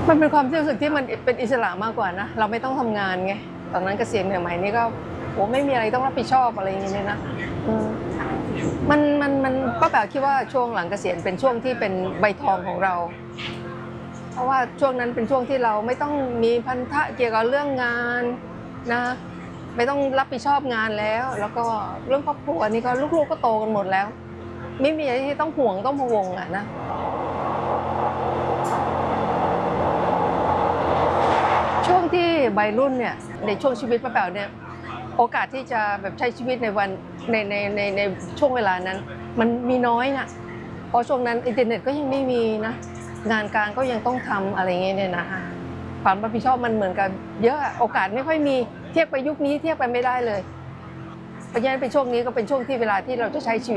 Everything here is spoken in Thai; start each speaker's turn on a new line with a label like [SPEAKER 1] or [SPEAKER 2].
[SPEAKER 1] มันเป็นความรู้สึกที่มันเป็นอิสระมากกว่านะเราไม่ต้องทำงานไงตอนนั้นเกษียณใหม่ๆนี่ก็โอ้ไม่มีอะไรต้องรับผิดชอบอะไรอย่างเงี้ยนะมันป้าแป๋วคิดว่าช่วงหลังเกษียณเป็นช่วงที่เป็นใบทองของเราเพราะว่าช่วงนั้นเป็นช่วงที่เราไม่ต้องมีพันธะเกี่ยวกับเรื่องงานนะไม่ต้องรับผิดชอบงานแล้วก็เรื่องครอบครัวนี่ก็ลูกๆก็โตกันหมดแล้วไม่มีอะไรที่ต้องห่วงต้องพะวงอ่ะนะช่วงที่วัยรุ่นเนี่ยในช่วงชีวิตป้าแป๋วเนี่ยโอกาสที่จะแบบใช้ชีวิตในวันในช่วงเวลานั้นมันมีน้อยน่ะเพราะช่วงนั้นอินเทอร์เน็ตก็ยังไม่มีนะงานการก็ยังต้องทำอะไรเงี้ยเนี่ยนะคะความรับผิดชอบมันเหมือนกันเยอะโอกาสไม่ค่อยมีเทียบไปยุคนี้เทียบไปไม่ได้เลยเพราะฉะนั้นเป็นช่วงนี้ก็เป็นช่วงที่เวลาที่เราจะใช้ชีวิต